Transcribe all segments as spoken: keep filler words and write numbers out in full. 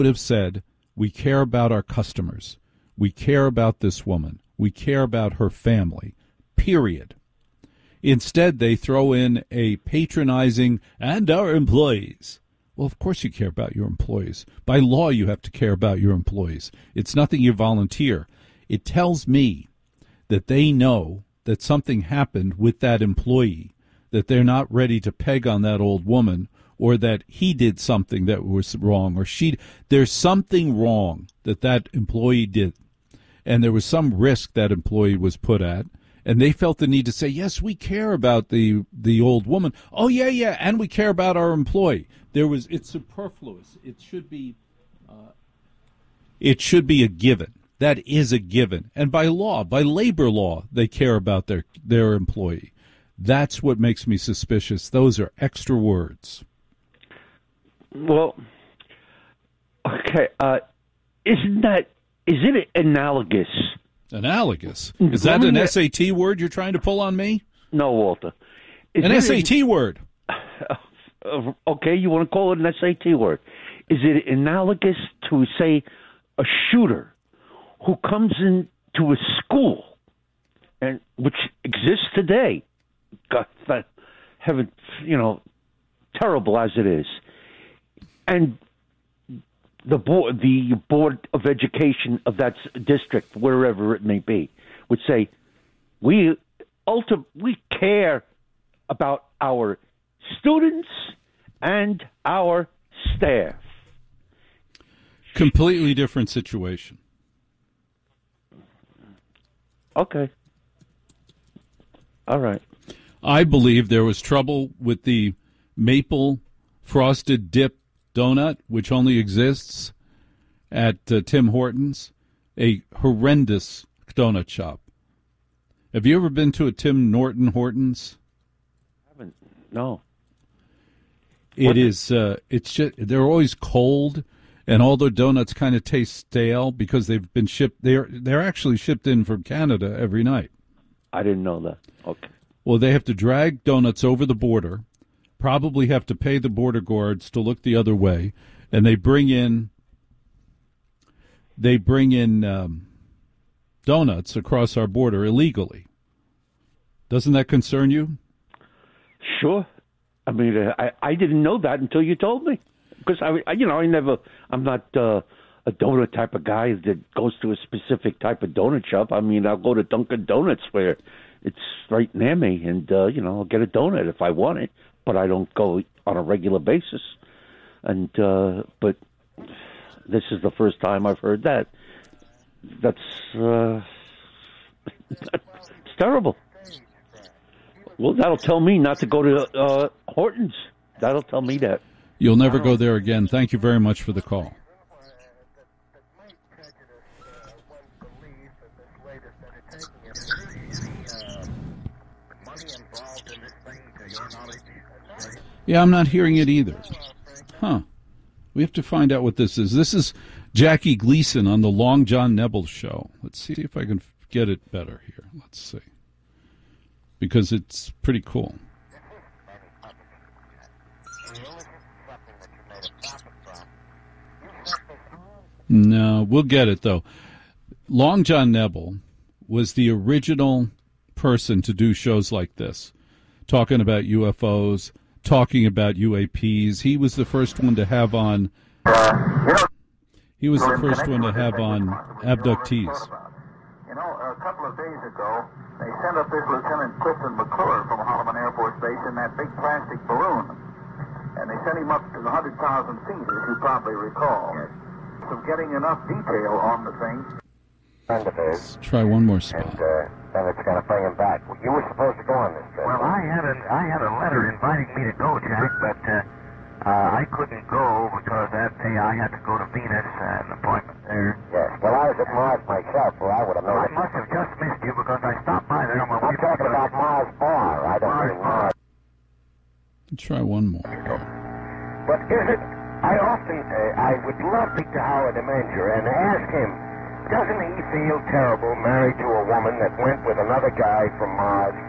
would have said, we care about our customers. We care about this woman. We care about her family, period. Instead, they throw in a patronizing, and our employees. Well, of course you care about your employees. By law, you have to care about your employees. It's nothing you volunteer. It tells me that they know that something happened with that employee, that they're not ready to peg on that old woman, or that he did something that was wrong, or she. There's something wrong that that employee did, and there was some risk that employee was put at, and they felt the need to say, yes, we care about the the old woman. Oh, yeah, yeah, and we care about our employee. There was, it's superfluous. It should be, uh, it should be a given. That is a given. And by law, by labor law, they care about their their employee. That's what makes me suspicious. Those are extra words. Well, okay, uh, isn't that, is it analogous? Analogous? Is that an S A T word you're trying to pull on me? No, Walter. Is an S A T an, word. Uh, okay, you want to call it an S A T word. Is it analogous to, say, a shooter who comes into a school, and which exists today, God, heaven, you know, terrible as it is, and the board, the board of education of that district, wherever it may be, would say, we ulti- we care about our students and our staff. Completely different situation. Okay. All right. I believe there was trouble with the maple frosted dip donut, which only exists at uh, Tim Hortons, a horrendous donut shop. Have you ever been to a Tim Norton Hortons? I haven't. No. It what? is. Uh, it's just they're always cold, and all their donuts kind of taste stale because they've been shipped. They're they're actually shipped in from Canada every night. I didn't know that. Okay. Well, they have to drag donuts over the border, probably have to pay the border guards to look the other way, and they bring in they bring in um, donuts across our border illegally. Doesn't that concern you? Sure. I mean, I, I didn't know that until you told me. Because, I, you know, I never, I'm not uh, a donut type of guy that goes to a specific type of donut shop. I mean, I'll go to Dunkin' Donuts where it's right near me, and, uh, you know, I'll get a donut if I want it, but I don't go on a regular basis. And, uh, but this is the first time I've heard that. That's, uh, it's terrible. Well, that'll tell me not to go to uh, Hortons. That'll tell me that. You'll never go there again. Thank you very much for the call. Yeah, I'm not hearing it either. Huh. We have to find out what this is. This is Jackie Gleason on the Long John Nebel show. Let's see if I can get it better here. Let's see. Because it's pretty cool. No, we'll get it, though. Long John Nebel was the original person to do shows like this, talking about U F Os, talking about U A Ps. He was the first one to have on... He was the first one to have on abductees. You know, a couple of days ago, they sent up this Lieutenant Clifton McClure from Holloman Air Force Base in that big plastic balloon. And they sent him up to the one hundred thousand feet, as you probably recall. So getting enough detail on the thing. Let's try one more spot. And uh, then it's going to bring him back. You were supposed to go on this trip. Well, I had a, I had a letter inviting me to go, Jack, but uh, uh, I couldn't go because that day I had to go to Venus, uh, an appointment there. Yes, well, I was at Mars myself, where I would have known. Well, I must have just missed you because I stopped by there on my way. I'm talking about Mars Bar. I don't Mars mean Mars. Let's try one more. But is it... I often, uh, I would love to speak to Howard Demenger and ask him, doesn't he feel terrible married to a woman that went with another guy from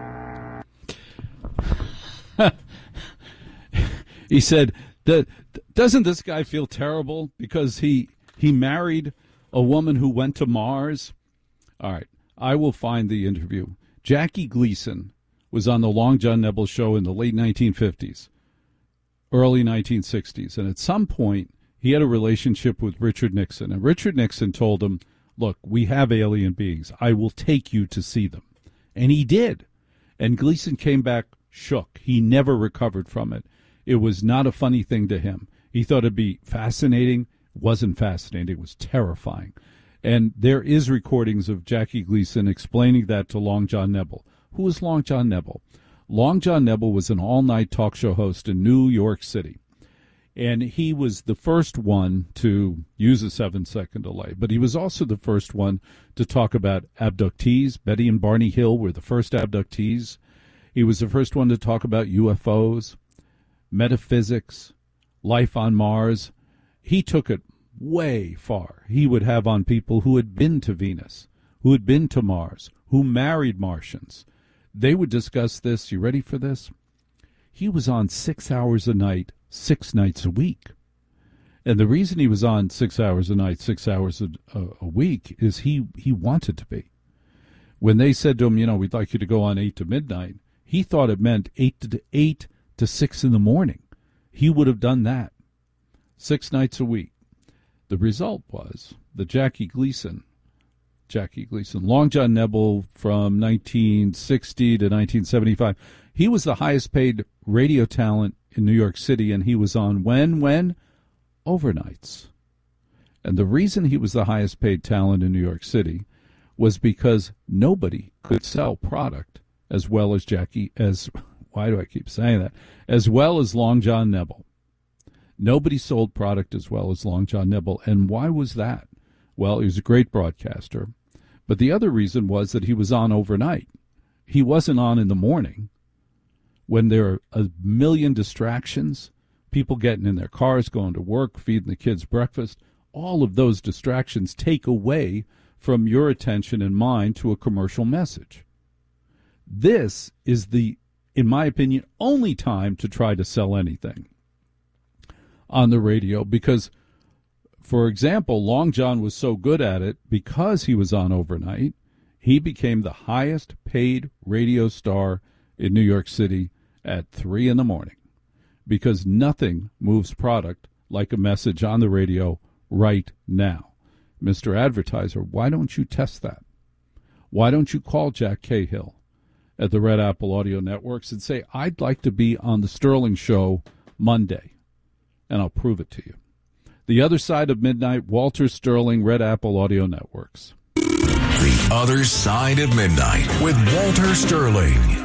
Mars? He said, the, Doesn't this guy feel terrible because he he married a woman who went to Mars? All right, I will find the interview. Jackie Gleason was on the Long John Nebel show in the late nineteen fifties, early nineteen sixties, and at some point he had a relationship with Richard Nixon, and Richard Nixon told him, look, we have alien beings. I will take you to see them. And he did. And Gleason came back shook. He never recovered from it. It was not a funny thing to him. He thought it'd be fascinating. It wasn't fascinating. It was terrifying. And there is recordings of Jackie Gleason explaining that to Long John Nebel. Who is Long John Nebel? Long John Nebel was an all-night talk show host in New York City. And he was the first one to use a seven-second delay. But he was also the first one to talk about abductees. Betty and Barney Hill were the first abductees. He was the first one to talk about U F Os, metaphysics, life on Mars. He took it way far. He would have on people who had been to Venus, who had been to Mars, who married Martians. They would discuss this. You ready for this? He was on six hours a night, six nights a week. And the reason he was on six hours a night, six hours a, a, a week is he, he wanted to be. When they said to him, you know, we'd like you to go on eight to midnight, he thought it meant eight to eight to six in the morning. He would have done that six nights a week. The result was that Jackie Gleason, Jackie Gleason, Long John Nebel from nineteen sixty to nineteen seventy-five, he was the highest paid radio talent in New York City, and he was on when, when? Overnights. And the reason he was the highest paid talent in New York City was because nobody could sell product as well as Jackie, as, why do I keep saying that, as well as Long John Nebel. Nobody sold product as well as Long John Nebel. And why was that? Well, he was a great broadcaster. But the other reason was that he was on overnight. He wasn't on in the morning when there are a million distractions, people getting in their cars, going to work, feeding the kids breakfast. All of those distractions take away from your attention and mine to a commercial message. This is the, in my opinion, only time to try to sell anything on the radio because, for example, Long John was so good at it because he was on overnight, he became the highest paid radio star in New York City at three in the morning because nothing moves product like a message on the radio right now. Mister Advertiser, why don't you test that? Why don't you call Jack Cahill at the Red Apple Audio Networks and say, I'd like to be on the Sterling Show Monday, and I'll prove it to you. The Other Side of Midnight, Walter Sterling, Red Apple Audio Networks. The Other Side of Midnight with Walter Sterling.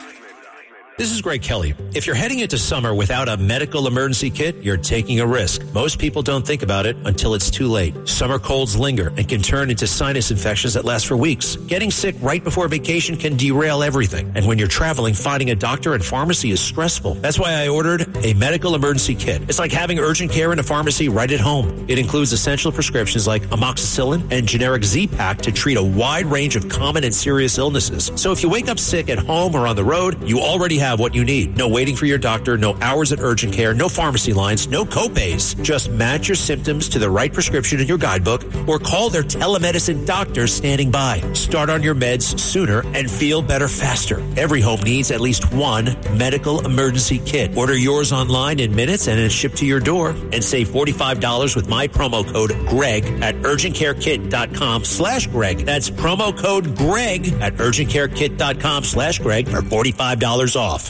This is Greg Kelly. If you're heading into summer without a medical emergency kit, you're taking a risk. Most people don't think about it until it's too late. Summer colds linger and can turn into sinus infections that last for weeks. Getting sick right before vacation can derail everything. And when you're traveling, finding a doctor and pharmacy is stressful. That's why I ordered a medical emergency kit. It's like having urgent care in a pharmacy right at home. It includes essential prescriptions like amoxicillin and generic Z-Pak to treat a wide range of common and serious illnesses. So if you wake up sick at home or on the road, you already have what you need. No waiting for your doctor, no hours at urgent care, no pharmacy lines, no copays. Just match your symptoms to the right prescription in your guidebook or call their telemedicine doctor standing by. Start on your meds sooner and feel better faster. Every home needs at least one medical emergency kit. Order yours online in minutes and it's shipped to your door. And save forty-five dollars with my promo code GREG at urgentcarekit.com slash Greg. That's promo code GREG at urgentcarekit.com slash Greg for forty-five dollars off.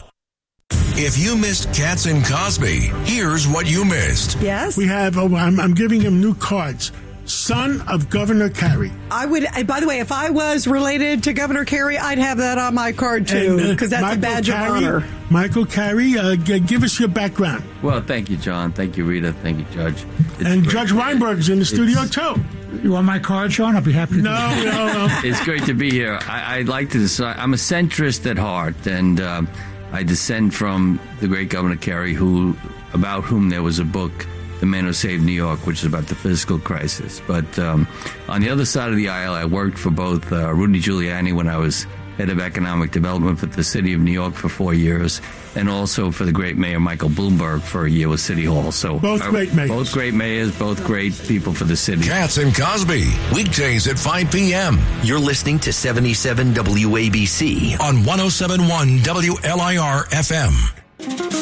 If you missed Katz and Cosby, here's what you missed. Yes? We have, oh, I'm, I'm giving him new cards. Son of Governor Carey. I would, by the way, if I was related to Governor Carey, I'd have that on my card, too, because uh, that's Michael a badge Carey, of honor. Michael Carey, uh, g- give us your background. Well, thank you, John. Thank you, Rita. Thank you, Judge. It's and great. Judge Weinberg's in the studio, it's, too. You want my card, Sean? I'll be happy to. No, no, no. It's great to be here. I, I'd like to decide. I'm a centrist at heart, and um, I descend from the great Governor Carey, who, about whom there was a book, The Man Who Saved New York, which is about the fiscal crisis. But um, on the other side of the aisle, I worked for both uh, Rudy Giuliani when I was head of economic development for the city of New York for four years, and also for the great mayor Michael Bloomberg for a year with City Hall. So both uh, great mayors. Both great mayors, both great people for the city. Katz and Cosby, weekdays at five p.m. You're listening to seventy-seven W A B C on one oh seven point one W L I R F M.